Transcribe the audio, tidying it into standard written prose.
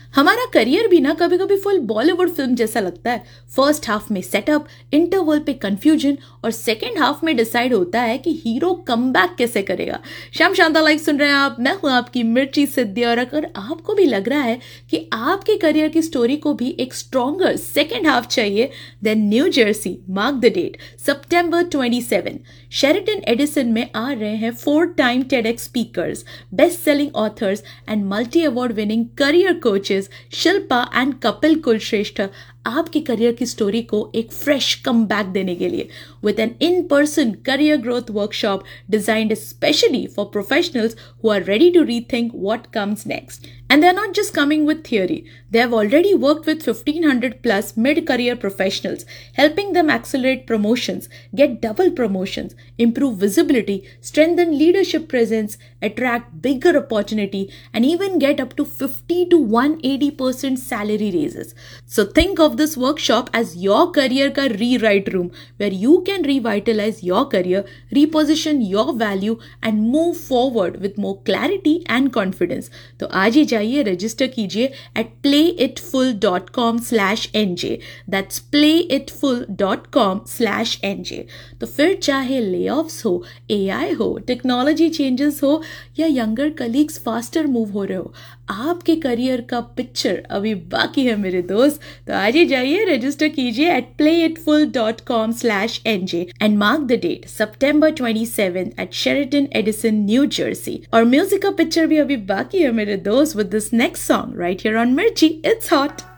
हमारा करियर भी ना कभी कभी फुल बॉलीवुड फिल्म जैसा लगता है। फर्स्ट हाफ में सेटअप, इंटरवल पे कंफ्यूजन और सेकेंड हाफ में डिसाइड होता है कि हीरो कमबैक कैसे करेगा। श्याम शांता लाइव सुन रहे हैं आप, मैं हूं आपकी मिर्ची सिद्धि। और अगर आपको भी लग रहा है कि आपके करियर की स्टोरी को भी एक स्ट्रॉन्गर सेकेंड हाफ चाहिए, then new Jersey, mark the date, September 27 Sheraton Edison में आ रहे हैं 4 time TEDx speakers, best selling authors and multi award winning career coaches Shilpa and Kapil Kulshreshtha आपके करियर की स्टोरी को एक फ्रेश कमबैक देने के लिए with N in person career growth workshop designed specially for professionals who are ready to rethink what comes next. And they're not just coming with theory. They have already worked with 1500 plus mid-career professionals, helping them accelerate promotions, get double promotions, improve visibility, strengthen leadership presence, attract bigger opportunity, and even get up to 50 to 180% salary raises. So think of this workshop as your career ka rewrite room, where you can revitalize your career, reposition your value, and move forward with more clarity and confidence. तो आज ही जाइए, register कीजिए at playitfull.com/nj. That's playitfull.com/nj. तो फिर चाहे layoffs हो, AI हो, technology changes हो या यंगर कलीग्स फास्टर मूव हो रहे हो, आपके करियर का पिक्चर अभी बाकी है मेरे दोस्त। तो आज ही जाइए, रजिस्टर कीजिए at playitfull.com/nj and mark the date September 27 at Sheraton Edison, New Jersey. और म्यूजिक का पिक्चर भी अभी बाकी है मेरे दोस्त with this next song right here on Mirchi. It's hot.